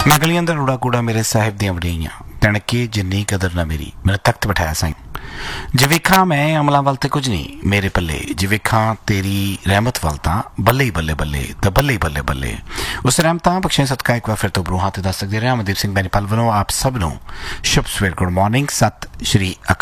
मैं गलियां दा रूड़ा कूड़ा मेरे साहिब दियां वड़ियां तणके जिन्नी कदर ना मेरी मेरा तख्त बिठाया साईं जे वेखां मैं अमलां वल ते कुछ नहीं मेरे पल्ले जे वेखां तेरी रहमत वल तां बल्ले ही बल्ले बल्ले ते बल्ले ही बल्ले बल्ले उस रहमतां बख्शे सदका एक बार फिर तो बरूहां ते दस सकदे रहे अमनदीप सिंह बैनीपाल वल्लों आप सब नूं शुभ सवेर गुड मॉर्निंग सत श्री अकाल।